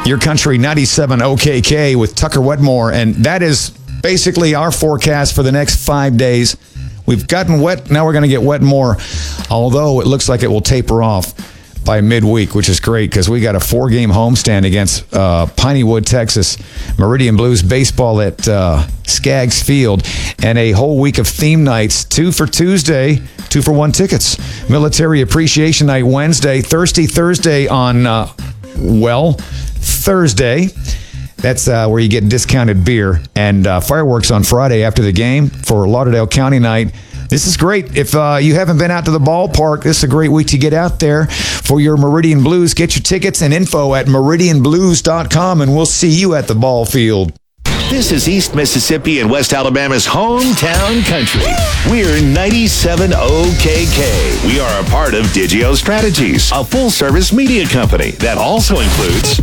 Your Country 97 OKK with Tucker Wetmore, and that is basically our forecast for the next 5 days. We've gotten wet, now we're going to get wet more, although it looks like it will taper off by midweek, which is great because we got a 4-game homestand against Pineywood, Texas, Meridian Blues baseball at Skaggs Field, and a whole week of theme nights, 2 for Tuesday, 2 for 1 tickets. Military Appreciation Night Wednesday, Thirsty Thursday on, Thursday. That's where you get discounted beer, and fireworks on Friday after the game for Lauderdale County Night. This is great. If you haven't been out to the ballpark, this is a great week to get out there for your Meridian Blues. Get your tickets and info at meridianblues.com, and we'll see you at the ball field. This is East Mississippi and West Alabama's hometown country. We're 97 OKK. We are a part of Digio Strategies, a full-service media company that also includes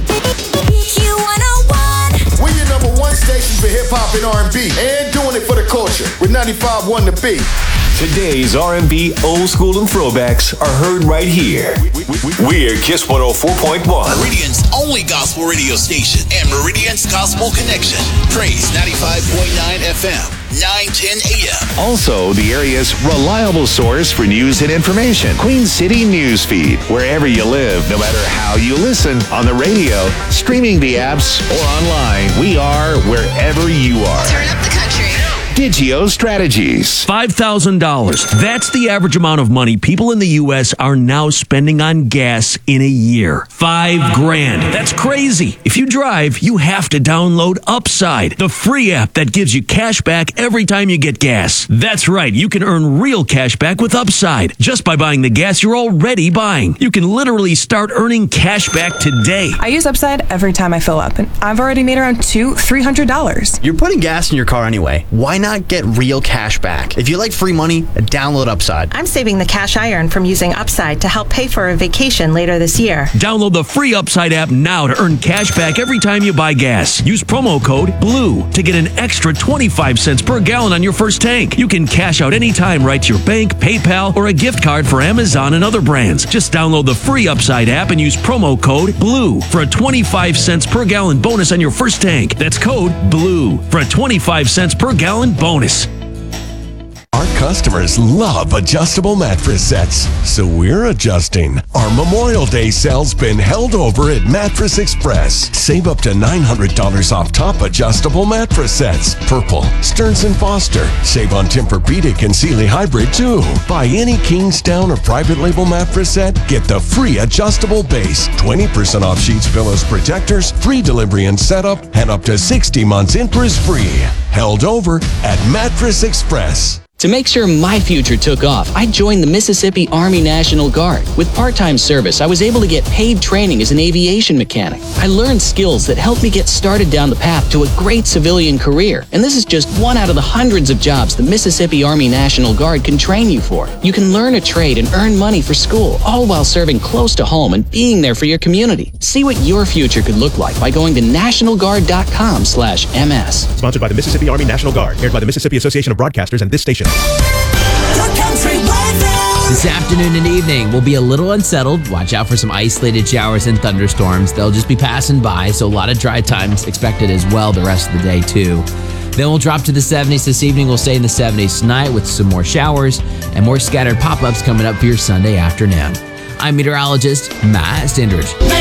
We're your number one station for hip-hop and R&B, and doing it for the culture with 95.1 The Beat. Today's R&B, old school, and throwbacks are heard right here. We're Kiss 104.1. Meridian's only gospel radio station and Meridian's Gospel Connection. Praise 95.9 FM, 910 AM. Also, the area's reliable source for news and information. Queen City News Feed. Wherever you live, no matter how you listen, on the radio, streaming the apps, or online, we are wherever you are. Turn up the country. Digio Strategies. $5,000. That's the average amount of money people in the U.S. are now spending on gas in a year. $5,000. That's crazy. If you drive, you have to download Upside, the free app that gives you cash back every time you get gas. That's right. You can earn real cash back with Upside just by buying the gas you're already buying. You can literally start earning cash back today. I use Upside every time I fill up, and I've already made around $300. You're putting gas in your car anyway. Why not get real cash back? If you like free money, download Upside. I'm saving the cash I earn from using Upside to help pay for a vacation later this year. Download the free Upside app now to earn cash back every time you buy gas. Use promo code BLUE to get an extra 25 cents per gallon on your first tank. You can cash out anytime right to your bank, PayPal, or a gift card for Amazon and other brands. Just download the free Upside app and use promo code BLUE for a 25 cents per gallon bonus on your first tank. That's code BLUE for a 25 cents per gallon bonus. Our customers love adjustable mattress sets, so we're adjusting. Our Memorial Day sale's been held over at Mattress Express. Save up to $900 off top adjustable mattress sets. Purple, Stearns & Foster. Save on Tempur-Pedic and Sealy Hybrid too. Buy any Kingsdown or private label mattress set, get the free adjustable base, 20% off sheets, pillows, protectors, free delivery and setup, and up to 60 months interest-free. Held over at Mattress Express. To make sure my future took off, I joined the Mississippi Army National Guard. With part-time service, I was able to get paid training as an aviation mechanic. I learned skills that helped me get started down the path to a great civilian career. And this is just one out of the hundreds of jobs the Mississippi Army National Guard can train you for. You can learn a trade and earn money for school, all while serving close to home and being there for your community. See what your future could look like by going to nationalguard.com/MS. Sponsored by the Mississippi Army National Guard, aired by the Mississippi Association of Broadcasters and this station. This afternoon and evening will be a little unsettled. Watch out for some isolated showers and thunderstorms. They'll just be passing by, so a lot of dry times expected as well the rest of the day, too. Then we'll drop to the 70s this evening. We'll stay in the 70s tonight with some more showers and more scattered pop-ups coming up for your Sunday afternoon. I'm meteorologist Matt Stindridge.